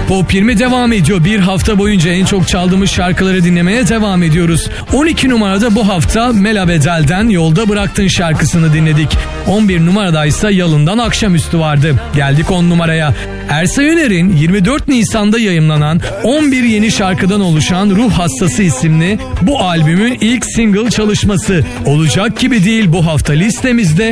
Top 20 devam ediyor. Bir hafta boyunca en çok çaldığımız şarkıları dinlemeye devam ediyoruz. 12 numarada bu hafta Mela Bedel'den Yolda Bıraktın şarkısını dinledik. 11 numarada ise Yalın'dan Akşamüstü vardı. Geldik 10 numaraya. Ersay Üner'in 24 Nisan'da yayımlanan 11 yeni şarkıdan oluşan Ruh Hastası isimli bu albümün ilk single çalışması. Olacak gibi değil bu hafta listemizde